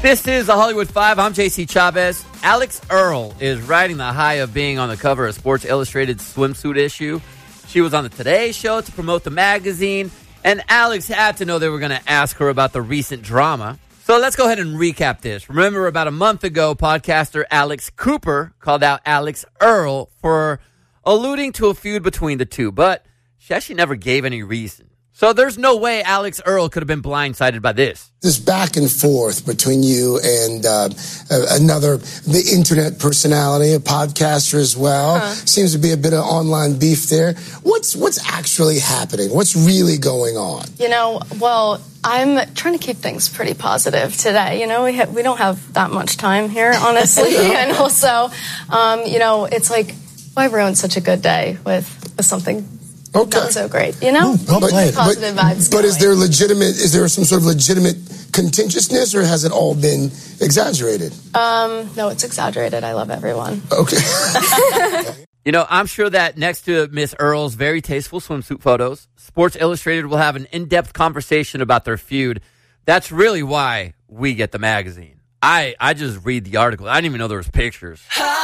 This is the Hollywood Five. I'm JC Chavez. Alex Earle is riding the high of being on the cover of Sports Illustrated swimsuit issue. She was on the Today Show to promote the magazine, and Alex had to know they were going to ask her about the recent drama. So let's go ahead and recap this. Remember, about a month ago, podcaster Alex Cooper called out Alex Earle for alluding to a feud between the two, but she actually never gave any reason. So there's no way Alex Earle could have been blindsided by this. This back and forth between you and the internet personality, a podcaster as well. Seems to be a bit of online beef there. What's actually happening? What's really going on? I'm trying to keep things pretty positive today. We don't have that much time here, honestly. And also, it's like, why ruin such a good day with something not so great, positive vibes. But is there some sort of legitimate contentiousness, or has it all been exaggerated? No, it's exaggerated. I love everyone. Okay. I'm sure that next to Miss Earle's very tasteful swimsuit photos, Sports Illustrated will have an in-depth conversation about their feud. That's really why we get the magazine. I just read the article. I didn't even know there was pictures.